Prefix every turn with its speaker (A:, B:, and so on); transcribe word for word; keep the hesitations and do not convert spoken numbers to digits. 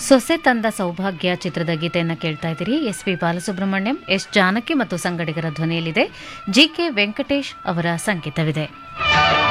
A: ಸೊಸೆ ತಂದ ಸೌಭಾಗ್ಯ ಚಿತ್ರದ ಗೀತೆಯನ್ನು ಕೇಳ್ತಾ ಇದ್ದೀರಿ. S P Balasubrahmanyam, S Janaki ಮತ್ತು ಸಂಗಡಿಗರ ಧ್ವನಿಯಲ್ಲಿದೆ. ಜಿ ಕೆ ವೆಂಕಟೇಶ್ ಅವರ ಸಂಗೀತವಿದೆ.